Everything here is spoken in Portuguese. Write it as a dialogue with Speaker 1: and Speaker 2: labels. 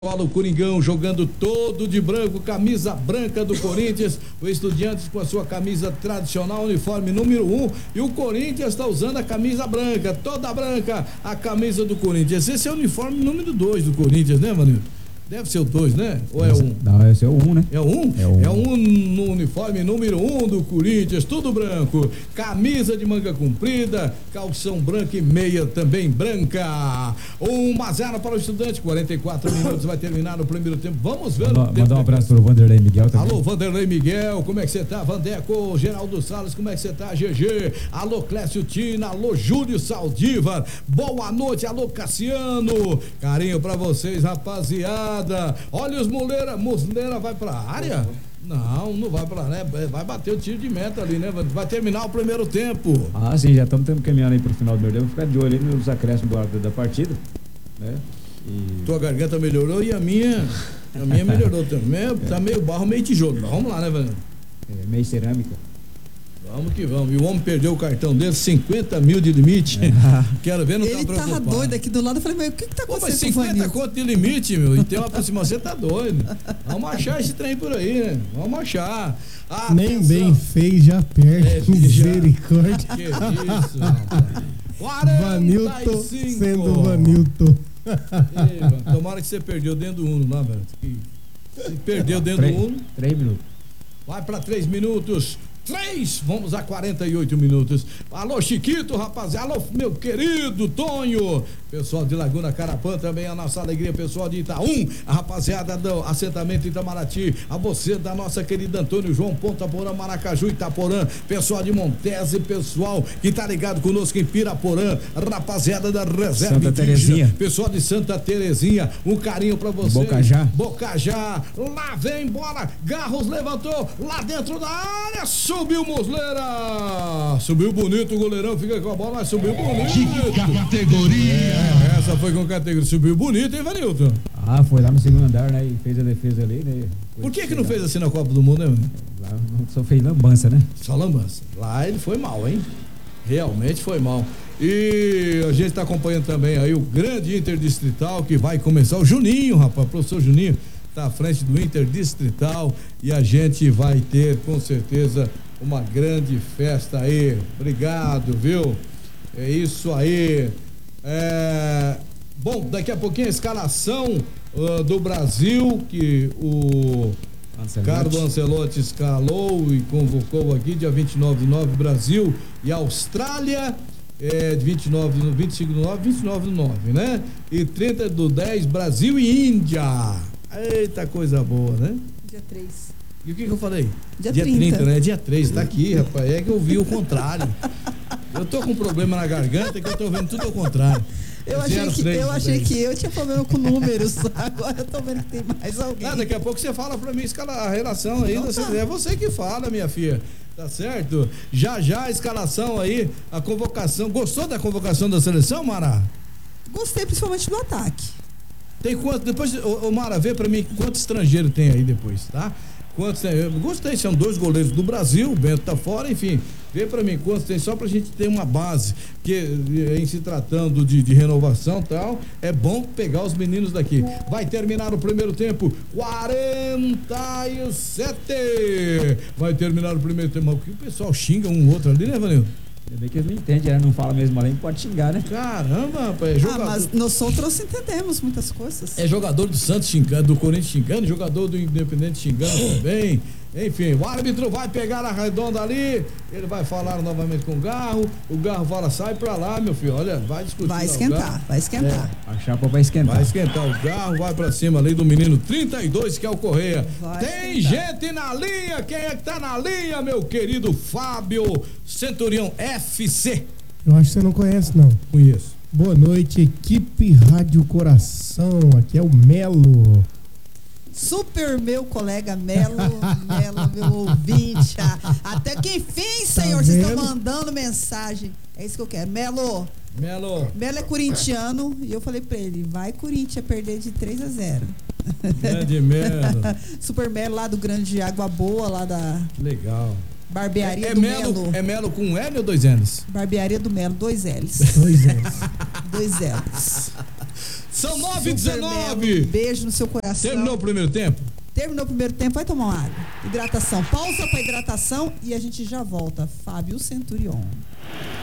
Speaker 1: Olha o Coringão jogando todo de branco, camisa branca do Corinthians, o Estudiantes com a sua camisa tradicional, uniforme número 1, e o Corinthians está usando a camisa branca, toda branca, a camisa do Corinthians. Esse é o uniforme número 2 do Corinthians, né, Vanildo? Deve ser o 2, né? Ou é o 1?
Speaker 2: Não, esse é o 1, né?
Speaker 1: É o 1?
Speaker 2: É o 1.
Speaker 1: É o 1 no uniforme número 1 do Corinthians, tudo branco. Camisa de manga comprida, calção branco e meia também branca. 1-0 para o Estudante, 44 minutos, vai terminar no primeiro tempo. Vamos ver.
Speaker 2: Mandar um abraço para o Vanderlei Miguel também.
Speaker 1: Alô, Vanderlei Miguel, como é que você tá? Vandeco, Geraldo Salles, como é que você tá? GG. Alô, Clécio Tina, alô, Júlio Saldívar. Boa noite, alô, Cassiano. Carinho pra vocês, rapaziada. Olha os Muleira vai pra área? Não vai pra área, vai bater o tiro de meta ali, né? Vai terminar o primeiro tempo.
Speaker 2: Ah, sim, já estamos caminhando aí pro final do primeiro tempo. Vou ficar de olho aí nos acréscimos da partida, né?
Speaker 1: Tua garganta melhorou e a minha melhorou também. Tá meio barro, meio tijolo. Vamos lá, né, velho?
Speaker 2: Meio cerâmica.
Speaker 1: Vamos que vamos. E o homem perdeu o cartão dele, 50 mil de limite. Quero ver, não tá preocupado.
Speaker 3: Ele tava doido aqui do lado. Eu falei, mas o que tá acontecendo?
Speaker 1: Mas 50 conto de limite, meu. E tem uma aproximação, você tá doido. Vamos achar esse trem por aí, né? Vamos achar.
Speaker 4: Nem bem fez, já perde. Misericórdia.
Speaker 1: Que isso, rapaz. 45.
Speaker 4: Vanilton sendo Vanilton.
Speaker 1: Tomara que você perdeu dentro do Uno lá, velho. Se perdeu dentro do Uno.
Speaker 2: 3 minutos.
Speaker 1: Vai pra 3 minutos. 3, vamos a 48 minutos. Alô, Chiquito, rapaziada. Alô, meu querido Tonho. Pessoal de Laguna Carapã também, a nossa alegria. Pessoal de Itaú, a rapaziada do assentamento Itamaraty. A você da nossa querida Antônio João, Ponta Porã, Maracaju, Itaporã. Pessoal de Montese, pessoal que tá ligado conosco em Piraporã. Rapaziada da Reserva
Speaker 2: Santa Terezinha.
Speaker 1: Pessoal de Santa Terezinha, um carinho pra vocês. Bocajá. Lá vem bola. Garros levantou lá dentro da área. Subiu Mosleira. Subiu bonito o goleirão. Fica com a bola, mas subiu bonito.
Speaker 5: Que categoria.
Speaker 1: Essa foi com categoria. Subiu bonito, hein, Vanilton?
Speaker 2: Ah, foi lá no segundo andar, né? E fez a defesa ali, né?
Speaker 1: Por que não fez assim na Copa do Mundo, né, mano?
Speaker 2: Lá só fez lambança, né?
Speaker 1: Só lambança. Lá ele foi mal, hein? Realmente foi mal. E a gente tá acompanhando também aí o grande Interdistrital que vai começar. O Juninho, rapaz, o professor Juninho tá à frente do Interdistrital e a gente vai ter com certeza uma grande festa aí. Obrigado, viu? É isso aí. Bom, daqui a pouquinho a escalação do Brasil que o Carlo Ancelotti escalou e convocou aqui, dia 29/9, Brasil e Austrália, de 25/9, né? E 30/10, Brasil e Índia. Eita, coisa boa, né?
Speaker 3: Dia 3.
Speaker 1: E o que eu falei?
Speaker 3: Dia
Speaker 1: 30, né? Dia 3, tá aqui, rapaz. É que eu vi o contrário. Eu tô com um problema na garganta que eu tô vendo tudo ao contrário.
Speaker 3: Eu achei que eu tinha problema com números. Agora eu tô vendo que tem mais alguém.
Speaker 1: Daqui a pouco você fala pra mim a relação aí. É você que fala, minha filha. Tá certo? Já a escalação aí, a convocação. Gostou da convocação da seleção, Mara?
Speaker 3: Gostei, principalmente do ataque.
Speaker 1: Tem quanto? Depois, Mara, vê pra mim quantos estrangeiros tem aí depois, tá? Quantos tem? Eu gostei, são 2 goleiros do Brasil, o Bento tá fora, enfim. Vê pra mim quantos tem, só pra gente ter uma base, porque em se tratando de renovação e tal, é bom pegar os meninos daqui. Vai terminar o primeiro tempo, 47. Vai terminar o primeiro tempo. Mas o que o pessoal xinga um outro ali, né, Vanildo?
Speaker 2: Ainda bem que eles não entendem, não fala mesmo além, pode xingar, né?
Speaker 1: Caramba, rapaz, é jogador.
Speaker 3: Mas nós outros entendemos muitas coisas.
Speaker 1: É jogador do Santos xingando, do Corinthians xingando, jogador do Independente xingando também. Enfim, o árbitro vai pegar a redonda ali, ele vai falar novamente com o Garro fala, sai pra lá, meu filho, olha, vai discutir.
Speaker 3: Vai esquentar.
Speaker 2: A chapa vai esquentar.
Speaker 1: Vai esquentar, o Garro vai pra cima ali do menino 32, que é o Correia. Tem gente na linha, quem é que tá na linha, meu querido Fábio Centurião FC?
Speaker 4: Eu acho que você não conhece, não.
Speaker 1: Conheço.
Speaker 4: Boa noite, equipe Rádio Coração, aqui é o Melo.
Speaker 3: Super meu colega Melo, meu ouvinte. Até que enfim, senhor, vocês estão mandando mensagem. É isso que eu quero. Melo é corintiano e eu falei pra ele, vai Corinthians perder de 3-0.
Speaker 1: Grande Melo.
Speaker 3: Super Melo lá do Grande Água Boa, lá da...
Speaker 1: Legal.
Speaker 3: Barbearia do Melo.
Speaker 1: É Melo com um L ou 2 L's?
Speaker 3: Barbearia do Melo, 2 L's.
Speaker 4: 2 L's.
Speaker 3: 2 L's.
Speaker 1: São 9h19.
Speaker 3: Beijo no seu coração.
Speaker 1: Terminou o primeiro tempo?
Speaker 3: Terminou o primeiro tempo, vai tomar uma água. Hidratação. Pausa para hidratação e a gente já volta. Fábio Centurion.